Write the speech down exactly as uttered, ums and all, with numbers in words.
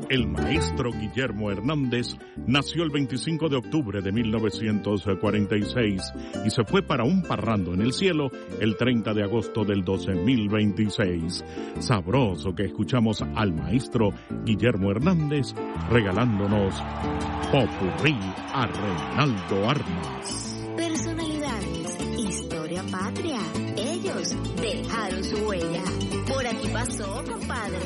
El maestro Guillermo Hernández nació el veinticinco de octubre de mil novecientos cuarenta y seis y se fue para un parrando en el cielo el treinta de agosto del doce mil veintiséis. Sabroso que escuchamos al maestro Guillermo Hernández regalándonos Popurrí a Reinaldo Armas. Personalidades, historia patria. Ellos dejaron su huella. Por aquí pasó, compadre.